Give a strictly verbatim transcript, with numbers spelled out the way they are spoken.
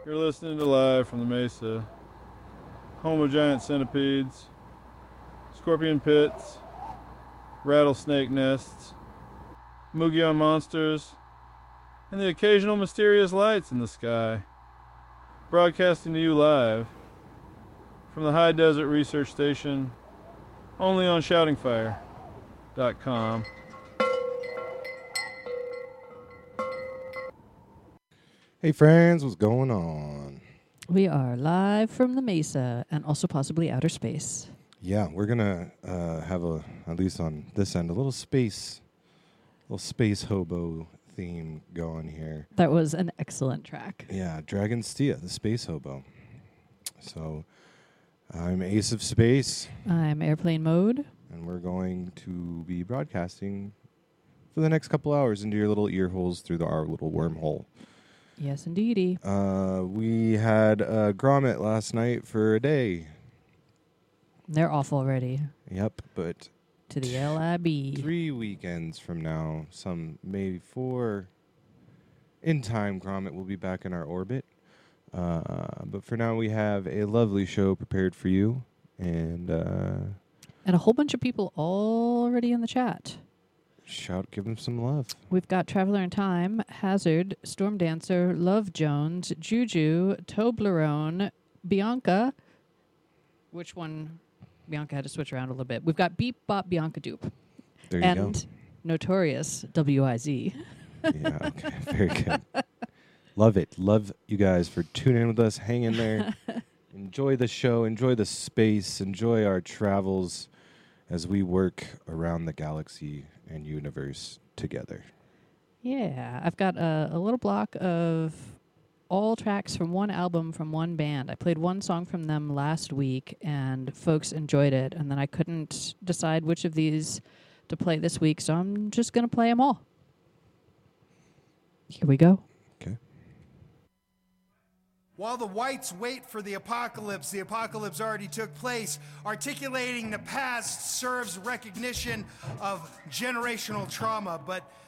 You're listening to Live from the Mesa, home of giant centipedes, scorpion pits, rattlesnake nests, Mugion monsters, and the occasional mysterious lights in the sky. Broadcasting to you live from the High Desert Research Station, only on shouting fire dot com. Hey friends, what's going on? We are live from the Mesa and also possibly outer space. Yeah, we're gonna uh, have a, at least on this end, a little space, little space hobo theme going here. That was an excellent track. Yeah, Dragonstea, the space hobo. So I'm Ace of Space, I'm airplane mode. and we're going to be broadcasting for the next couple hours into your little ear holes through the, our little wormhole. Yes, indeedy. Uh, we had uh, Grommet last night for a day. They're off already Yep, but to the L I B. three weekends from now, some maybe four, in time, Grommet will be back in our orbit. Uh, but for now, we have a lovely show prepared for you. And uh, And a whole bunch of people already in the chat. shout, give them some love. We've got Traveler in Time, Hazard, Storm Dancer, Love Jones, Juju, Toblerone, Bianca. Which one? Bianca had to switch around a little bit. We've got Beep Bop Bianca Dupe. There you and go. Notorious W I Z. Yeah, okay, very good. Love it. Love you guys for tuning in with us. Hang in there. Enjoy the show. Enjoy the space. Enjoy our travels as we work around the galaxy and universe together. Yeah, I've got a, a little block of all tracks from one album from one band. I played one song from them last week, and folks enjoyed it. And then I couldn't decide which of these to play this week, so I'm just going to play them all. Here we go. Okay. While the whites wait for the apocalypse, the apocalypse already took place. Articulating the past serves recognition of generational trauma, but